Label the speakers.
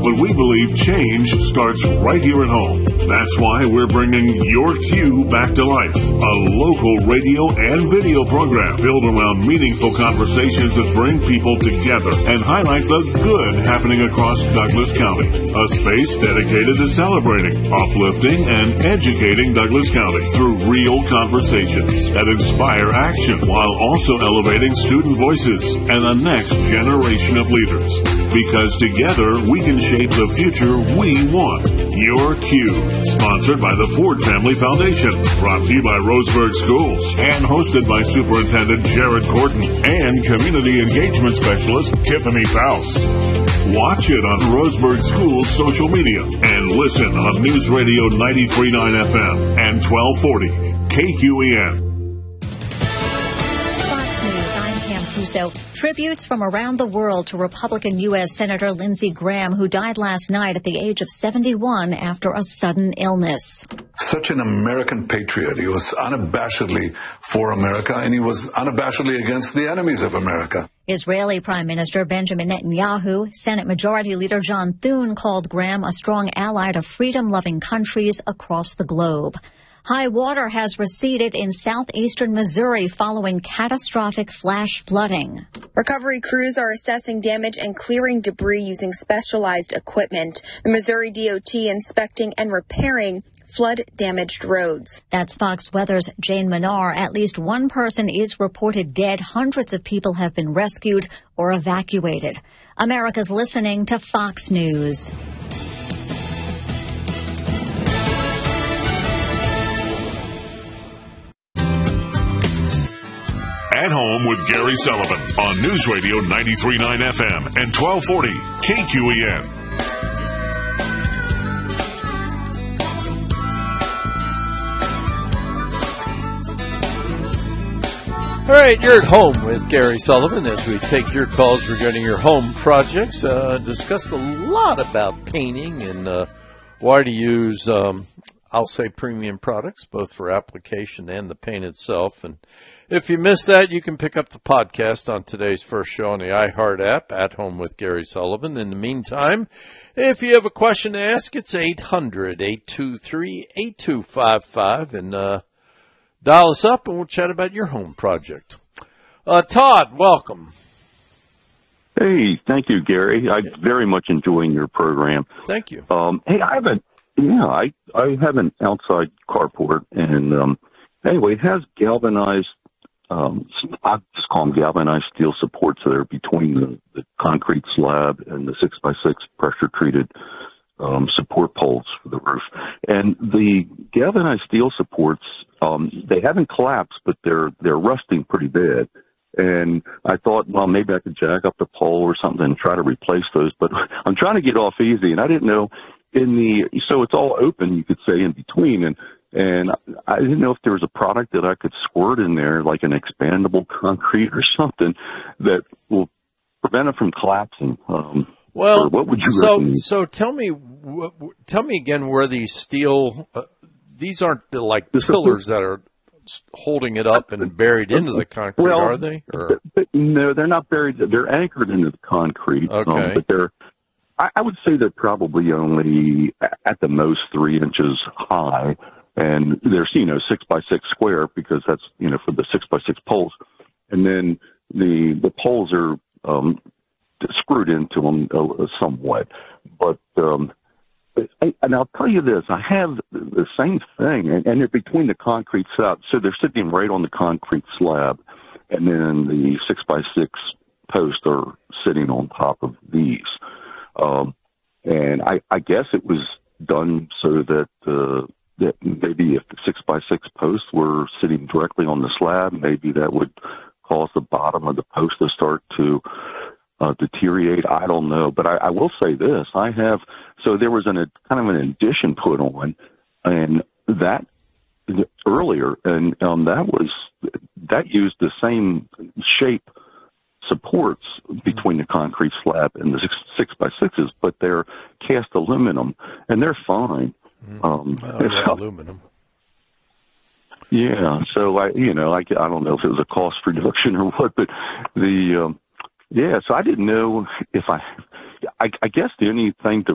Speaker 1: but we believe change starts right here at home. That's why we're bringing Your Q back to life, a local radio and video program built around meaningful conversations that bring people together and highlight the good happening across Douglas County. A space dedicated to celebrating, uplifting, and educating Douglas County through real conversations that inspire action while also elevating student voices and the next generation of leaders. Because together we can shape the future we want. Your Q, sponsored by the Ford Family Foundation, brought to you by Roseburg Schools, and hosted by Superintendent Jared Corden and Community Engagement Specialist Tiffany Faust. Watch it on Roseburg Schools social media and listen on News Radio 93.9 FM and 1240 KQEN.
Speaker 2: So, tributes from around the world to Republican U.S. Senator Lindsey Graham, who died last night at the age of 71 after a sudden illness.
Speaker 3: Such an American patriot. He was unabashedly for America, and he was unabashedly against the enemies of America.
Speaker 2: Israeli Prime Minister Benjamin Netanyahu, Senate Majority Leader John Thune called Graham a strong ally to freedom-loving countries across the globe. High water has receded in southeastern Missouri following catastrophic flash flooding.
Speaker 4: Recovery crews are assessing damage and clearing debris using specialized equipment. The Missouri DOT inspecting and repairing flood-damaged roads.
Speaker 2: That's Fox Weather's Jane Manar. At least one person is reported dead. Hundreds of people have been rescued or evacuated. America's listening to Fox News.
Speaker 1: At Home with Gary Sullivan on News Radio 93.9 FM and 1240 KQEN.
Speaker 5: All right, you're at Home with Gary Sullivan as we take your calls regarding your home projects. Discussed a lot about painting and why to use, I'll say, premium products, both for application and the paint itself. And if you missed that, you can pick up the podcast on today's first show on the iHeart app, At Home with Gary Sullivan. In the meantime, if you have a question to ask, it's 800-823-8255, and dial us up and we'll chat about your home project. Todd, welcome.
Speaker 6: Hey, thank you, Gary. I'm very much enjoying your program.
Speaker 5: Thank you.
Speaker 6: Hey, I have an outside carport, and anyway, it has galvanized, I just call them galvanized steel supports that are between the concrete slab and the 6x6 pressure-treated support poles for the roof. And the galvanized steel supports, they haven't collapsed, but they're rusting pretty bad. And I thought, well, maybe I could jack up the pole or something and try to replace those. But I'm trying to get off easy, and I didn't know so it's all open, you could say, in between. And I didn't know if there was a product that I could squirt in there, like an expandable concrete or something that will prevent it from collapsing.
Speaker 5: Well,
Speaker 6: what would you recommend?
Speaker 5: So tell me again where these steel, these aren't like pillars that are holding it up and buried into the concrete, are they? Or?
Speaker 6: No, they're not buried. They're anchored into the concrete.
Speaker 5: Okay.
Speaker 6: But I would say they're probably only at the most 3 inches high. And they're, 6x6 square because that's, for the 6x6 poles. And then the poles are screwed into them somewhat. But and I'll tell you this, I have the same thing, and they're between the concrete slab. So they're sitting right on the concrete slab, and then the 6x6 posts are sitting on top of these. And I guess it was done so that maybe if the 6x6 posts were sitting directly on the slab, maybe that would cause the bottom of the post to start to deteriorate. I don't know, but I will say this: so there was kind of an addition put on, and that earlier, and that used the same shape supports between the concrete slab and the 6x6s, but they're cast aluminum, and they're fine.
Speaker 5: Aluminum.
Speaker 6: Yeah, so I don't know if it was a cost reduction or what, but so I didn't know if I guess the only thing to